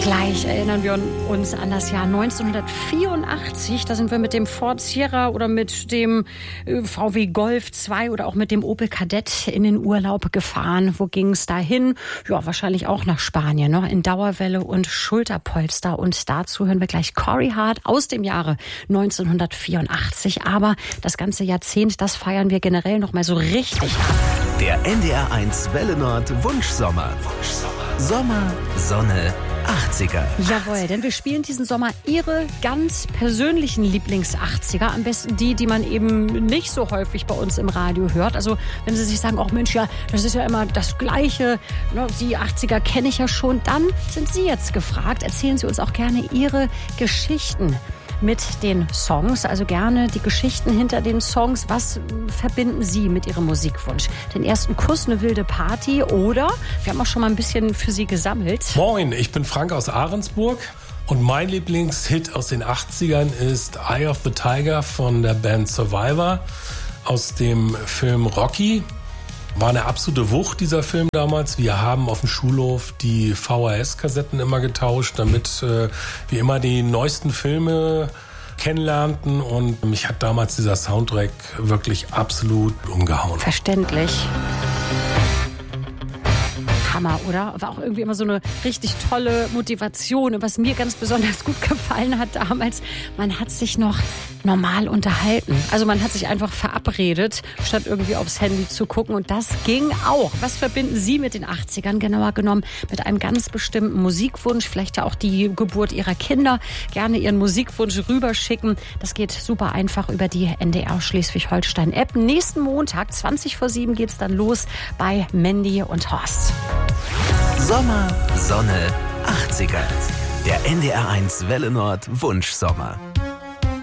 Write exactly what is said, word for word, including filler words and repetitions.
Gleich erinnern wir uns an das Jahr neunzehnhundertvierundachtzig. Da sind wir mit dem Ford Sierra oder mit dem V W Golf zwei oder auch mit dem Opel Kadett in den Urlaub gefahren. Wo ging es da hin? Ja, wahrscheinlich auch nach Spanien, ne? In Dauerwelle und Schulterpolster. Und dazu hören wir gleich Corey Hart aus dem Jahre neunzehnhundertvierundachtzig. Aber das ganze Jahrzehnt, das feiern wir generell noch mal so richtig. Der N D R eins Welle Nord Wunschsommer. Wunschsommer. Sommer, Sonne, achtziger. Jawohl, denn wir spielen diesen Sommer Ihre ganz persönlichen Lieblings-achtziger. Am besten die, die man eben nicht so häufig bei uns im Radio hört. Also wenn Sie sich sagen, ach Mensch, ja, das ist ja immer das Gleiche, ne, die achtziger kenne ich ja schon, dann sind Sie jetzt gefragt. Erzählen Sie uns auch gerne Ihre Geschichten mit den Songs, also gerne die Geschichten hinter den Songs. Was verbinden Sie mit Ihrem Musikwunsch? Den ersten Kuss, eine wilde Party oder, wir haben auch schon mal ein bisschen für Sie gesammelt. Moin, ich bin Frank aus Ahrensburg und mein Lieblingshit aus den achtzigern ist Eye of the Tiger von der Band Survivor aus dem Film Rocky. War eine absolute Wucht, dieser Film damals. Wir haben auf dem Schulhof die V H S-Kassetten immer getauscht, damit äh, wir immer die neuesten Filme kennenlernten. Und mich hat damals dieser Soundtrack wirklich absolut umgehauen. Verständlich. Hammer, oder? War auch irgendwie immer so eine richtig tolle Motivation. Und was mir ganz besonders gut gefallen hat damals, man hat sich noch normal unterhalten. Also man hat sich einfach verabredet, statt irgendwie aufs Handy zu gucken. Und das ging auch. Was verbinden Sie mit den achtzigern? Genauer genommen mit einem ganz bestimmten Musikwunsch. Vielleicht ja auch die Geburt Ihrer Kinder. Gerne Ihren Musikwunsch rüberschicken. Das geht super einfach über die N D R Schleswig-Holstein-App. Nächsten Montag, zwanzig vor sieben, geht's dann los bei Mandy und Horst. Sommer, Sonne, achtziger. Der N D R eins Welle Nord Wunschsommer.